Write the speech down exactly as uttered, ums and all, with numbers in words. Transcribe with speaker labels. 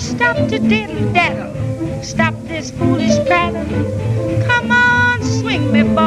Speaker 1: Stop to diddle daddle. Stop this foolish prattle. Come on, swing me, boy.